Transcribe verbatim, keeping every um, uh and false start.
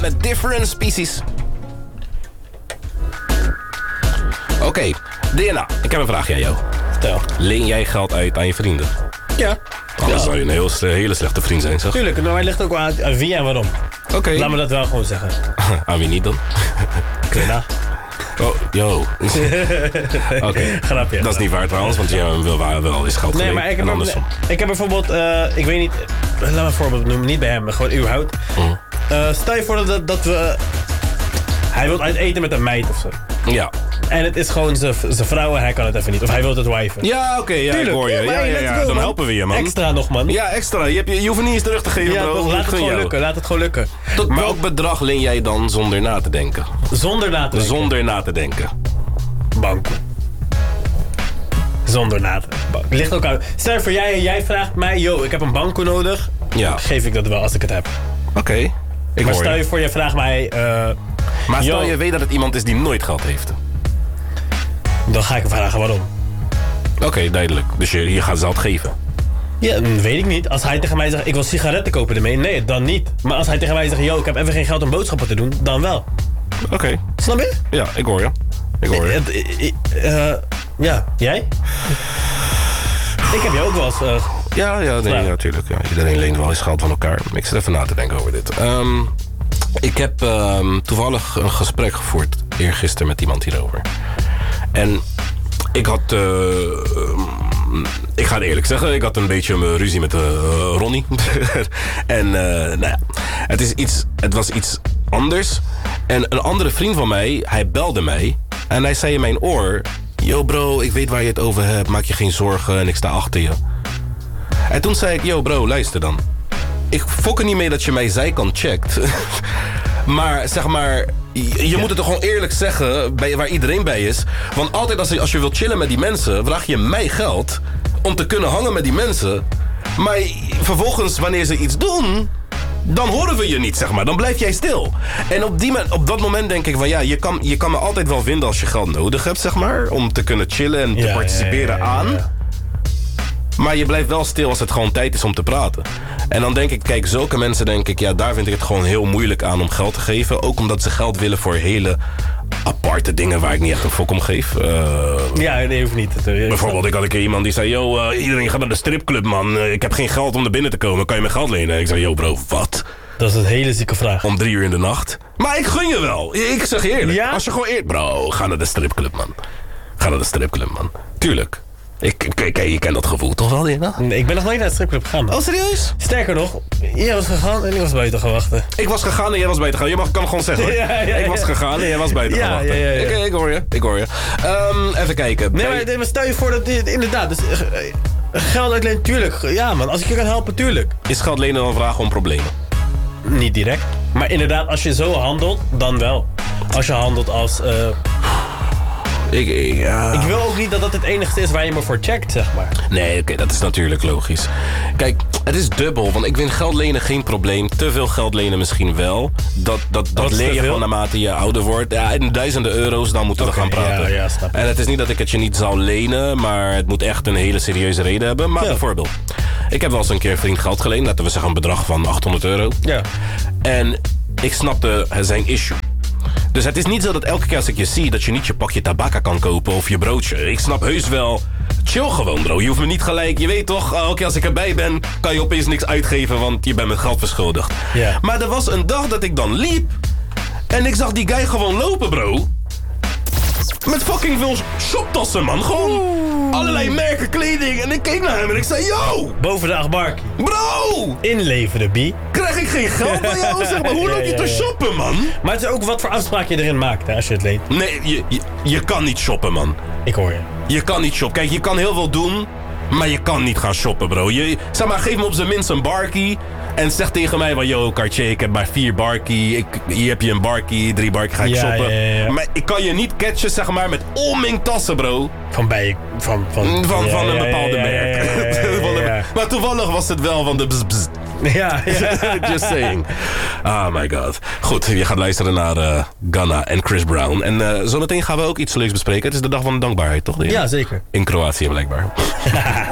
met Different Species. Oké, okay, D N A. Ik heb een vraagje aan jou. Vertel. Leen jij geld uit aan je vrienden? Ja. Anders ja. zou je een heel, hele slechte vriend zijn, zeg. Tuurlijk, maar het ligt ook wel aan, aan wie en waarom. Oké. Okay. Laat me dat wel gewoon zeggen. Aan wie niet dan? Krina. Oh, yo. Oké. Okay. Grapje. Dat is niet waar trouwens, want je wil wel eens geld Nee, geleend. maar ik heb, en een, ik heb bijvoorbeeld, uh, ik weet niet, laat me een voorbeeld noemen, niet bij hem, maar gewoon überhaupt. Mm. Uh, stel je voor dat, dat we, uh, hij wil uit eten met een meid of zo. Ja. En het is gewoon zijn vrouw en hij kan het even niet. Of hij wil het wijven. Ja, oké, okay, ja, ik hoor je. Ja, ja, ja, go, dan man. Helpen we je, man. Extra nog, man. Ja, extra. Je, hebt, je, je hoeft niet eens terug te geven, ja, bro. Toch, laat het gewoon jou. lukken, laat het gewoon lukken. Tot maar welk bedrag leen jij dan zonder na te denken? Zonder na te denken? Zonder na te denken. Bank. Zonder na te denken. Ligt ook aan. Stel voor jij, jij vraagt mij, yo, ik heb een banko nodig. Ja. Geef ik dat wel als ik het heb. Oké. Okay. Maar stel je voor, je vraagt mij... Uh, maar stel yo, je weet dat het iemand is die nooit geld heeft. Dan ga ik vragen waarom. Oké, okay, duidelijk. Dus je, je gaat ze altijd geven? Ja, weet ik niet. Als hij tegen mij zegt, ik wil sigaretten kopen ermee. Nee, dan niet. Maar als hij tegen mij zegt, yo, ik heb even geen geld om boodschappen te doen. Dan wel. Oké. Okay. Snap je? Ja, ik hoor je. Ik hoor je. Uh, uh, ja, jij? Ik heb je ook wel eens... Uh, ja, ja, nee, ja, natuurlijk. Ja. Iedereen leent wel eens geld van elkaar. Ik zit even na te denken over dit. Um, ik heb um, toevallig een gesprek gevoerd eergisteren met iemand hierover. En ik had... Uh, um, ik ga het eerlijk zeggen, ik had een beetje een ruzie met uh, Ronnie. en uh, nou ja, het, is iets, het was iets anders. En een andere vriend van mij, hij belde mij. En hij zei in mijn oor... Yo bro, ik weet waar je het over hebt. Maak je geen zorgen en ik sta achter je. En toen zei ik, yo bro, luister dan. Ik fok er niet mee dat je mij zijkant checkt. Maar zeg maar... Je, je moet het toch gewoon eerlijk zeggen bij, waar iedereen bij is. Want altijd als je, als je wilt chillen met die mensen... vraag je mij geld om te kunnen hangen met die mensen. Maar vervolgens wanneer ze iets doen... dan horen we je niet, zeg maar. Dan blijf jij stil. En op, die, op dat moment denk ik van... ja, je kan, je kan me altijd wel vinden als je geld nodig hebt, zeg maar. Om te kunnen chillen en te ja, participeren ja, ja, ja, ja. aan. Maar je blijft wel stil als het gewoon tijd is om te praten. En dan denk ik, kijk, zulke mensen denk ik... ja, daar vind ik het gewoon heel moeilijk aan om geld te geven. Ook omdat ze geld willen voor hele aparte dingen... waar ik niet echt een fok om geef. Uh, ja, nee, hoeft niet. Uh, bijvoorbeeld, ik had een keer iemand die zei... yo, uh, iedereen gaat naar de stripclub, man. Uh, ik heb geen geld om er binnen te komen. Kan je me geld lenen? En ik zei, yo bro, wat? Dat is een hele zieke vraag. Om drie uur in de nacht. Maar ik gun je wel. Ik zeg je eerlijk. Ja? Als je gewoon eerlijk... Bro, ga naar de stripclub, man. Ga naar de stripclub, man. Tuurlijk. Ik, ik, ik, je kent dat gevoel toch wel, Dina? Nee, ik ben nog nooit naar de stripclub gegaan. Man. Oh, serieus? Sterker nog, jij was gegaan en ik was buiten gaan wachten. Ik was gegaan en jij was buiten gaan. Je mag, kan het gewoon zeggen, hoor. Ja, ja, ik was ja. gegaan en jij was buiten ja, gaan wachten. Ja, ja, ja. Ik, ik hoor je, ik hoor je. Um, even kijken. Nee, maar, nee, maar stel je voor dat... Inderdaad, dus, uh, geld uitlenen, tuurlijk. Ja, man, als ik je kan helpen, tuurlijk. Is geld lenen dan vragen om problemen? Niet direct. Maar inderdaad, als je zo handelt, dan wel. Als je handelt als... Uh, Ik, ik, ja. ik wil ook niet dat dat het enigste is waar je me voor checkt, zeg maar. Nee, oké, okay, dat is natuurlijk logisch. Kijk, het is dubbel, want ik vind geld lenen geen probleem. Te veel geld lenen misschien wel. Dat, dat, dat leer je gewoon naarmate je ouder wordt. Ja, in duizenden euro's, dan moeten okay, we gaan praten. Ja, ja, snap en het is niet dat ik het je niet zou lenen, maar het moet echt een hele serieuze reden hebben. Maar ja. bijvoorbeeld, ik heb wel eens een keer een vriend geld geleend. Laten we zeggen een bedrag van achthonderd euro. Ja. En ik snapte zijn issue. Dus het is niet zo dat elke keer als ik je zie... dat je niet je pakje tabakka kan kopen of je broodje. Ik snap heus wel... Chill gewoon, bro. Je hoeft me niet gelijk... Je weet toch, elke keer als ik erbij ben... kan je opeens niks uitgeven, want je bent met geld verschuldigd. Yeah. Maar er was een dag dat ik dan liep... en ik zag die guy gewoon lopen, bro. Met fucking veel shoptassen, man. Gewoon Oeh. allerlei merken kleding. En ik keek naar hem en ik zei... Yo! Boven de achtbark. Bro! Inleveren, Bie. Krijg ik geen geld bij jou? Zeg maar, hoe loop je ja, ja, ja. te shoppen, man? Maar het is ook wat voor afspraak je erin maakt, hè, als je het leent. Nee, je, je, je kan niet shoppen, man. Ik hoor je. Je kan niet shoppen. Kijk, je kan heel veel doen... maar je kan niet gaan shoppen, bro. Je, zeg maar, geef me op zijn minst een barkie... en zeg tegen mij van, yo, Cartier, ik heb maar vier barkie. Ik, hier heb je een barkie, drie barkie, ga ik ja, shoppen. Ja, ja, ja. Maar ik kan je niet catchen, zeg maar, met Olming tassen, bro. Van bij... Van, van, van, ja, van een ja, bepaalde ja, merk. Ja, ja, ja, ja, ja. Maar toevallig was het wel van de bzz, bzz. Ja, ja. Just saying. Oh my god. Goed, je gaat luisteren naar uh, Ghana en Chris Brown. En uh, zometeen gaan we ook iets leuks bespreken. Het is de dag van de dankbaarheid, toch? Ja, zeker. In Kroatië, blijkbaar.